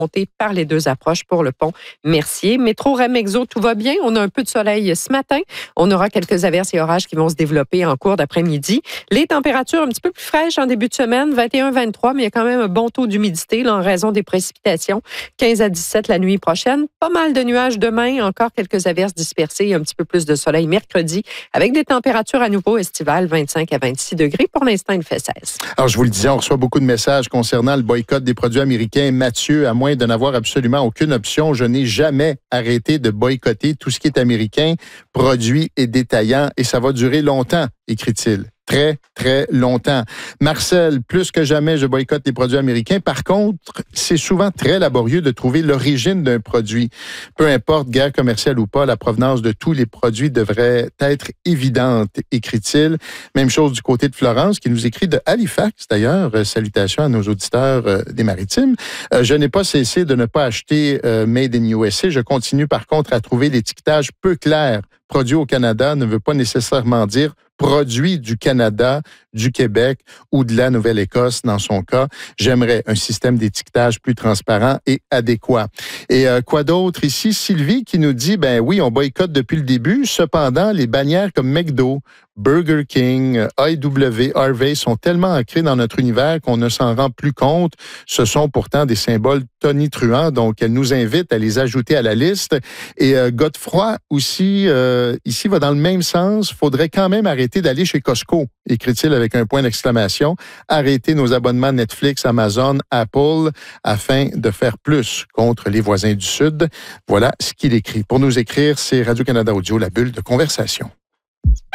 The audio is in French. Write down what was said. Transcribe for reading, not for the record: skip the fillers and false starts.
par les deux approches pour le pont Mercier. Métro Remexo, tout va bien. On a un peu de soleil ce matin. On aura quelques averses et orages qui vont se développer en cours d'après-midi. Les températures un petit peu plus fraîches en début de semaine, 21-23, mais il y a quand même un bon taux d'humidité là, en raison des précipitations. 15 à 17 la nuit prochaine. Pas mal de nuages demain, encore quelques averses dispersées et un petit peu plus de soleil mercredi, avec des températures à nouveau estivales, 25 à 26 degrés. Pour l'instant, il fait 16. Alors, je vous le disais, on reçoit beaucoup de messages concernant le boycott des produits américains. Mathieu, à moins de n'avoir absolument aucune option, je n'ai jamais arrêté de boycotter tout ce qui est américain, produit et détaillant, et ça va durer longtemps, écrit-il. Très, très longtemps. Marcel, plus que jamais, je boycotte les produits américains. Par contre, c'est souvent très laborieux de trouver l'origine d'un produit. Peu importe, guerre commerciale ou pas, la provenance de tous les produits devrait être évidente, écrit-il. Même chose du côté de Florence, qui nous écrit de Halifax, d'ailleurs. Salutations à nos auditeurs des Maritimes. Je n'ai pas cessé de ne pas acheter Made in USA. Je continue, par contre, à trouver l'étiquetage peu clair. Produit au Canada ne veut pas nécessairement dire produit du Canada, du Québec ou de la Nouvelle-Écosse dans son cas. J'aimerais un système d'étiquetage plus transparent et adéquat. Et quoi d'autre ici? Sylvie qui nous dit, ben oui, on boycotte depuis le début. Cependant, les bannières comme McDo, Burger King, IW, Harvey sont tellement ancrées dans notre univers qu'on ne s'en rend plus compte. Ce sont pourtant des symboles tonitruants, donc elle nous invite à les ajouter à la liste. Et Godefroy aussi, ici, va dans le même sens. Faudrait quand même arrêter d'aller chez Costco, écrit-il avec un point d'exclamation. Arrêter nos abonnements Netflix, Amazon, Apple, afin de faire plus contre les voisins du Sud. Voilà ce qu'il écrit. Pour nous écrire, c'est Radio-Canada Audio, la bulle de conversation.